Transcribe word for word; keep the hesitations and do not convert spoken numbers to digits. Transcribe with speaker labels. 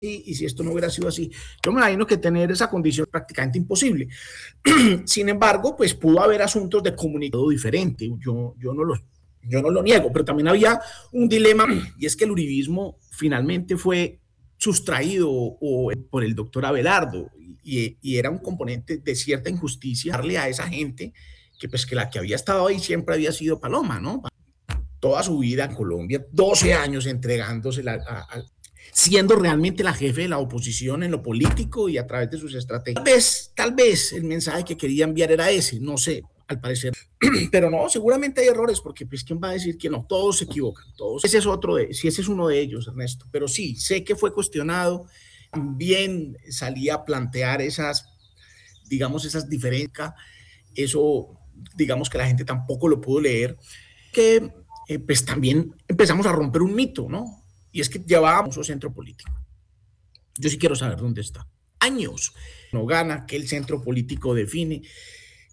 Speaker 1: y si esto no hubiera sido así. Yo me imagino que tener esa condición es prácticamente imposible. Sin embargo, pues pudo haber asuntos de comunicado diferente. Yo, yo, no lo, yo no lo niego, pero también había un dilema, y es que el uribismo finalmente fue sustraído o, por el doctor Abelardo, y, y era un componente de cierta injusticia darle a esa gente que, pues, que la que había estado ahí siempre había sido Paloma, ¿no? Toda su vida en Colombia, doce años entregándose a, a, siendo realmente la jefe de la oposición en lo político y a través de sus estrategias. Tal vez, tal vez el mensaje que quería enviar era ese, no sé, al parecer. Pero no, seguramente hay errores, porque pues quién va a decir que no, todos se equivocan, todos. Ese es otro de, si ese es uno de ellos, Ernesto. Pero sí, sé que fue cuestionado, también salía a plantear esas, digamos, esas diferencias, eso, digamos que la gente tampoco lo pudo leer, que eh, pues también empezamos a romper un mito, ¿no? Y es que llevábamos un centro político. Yo sí quiero saber dónde está. Años no gana, que el centro político define.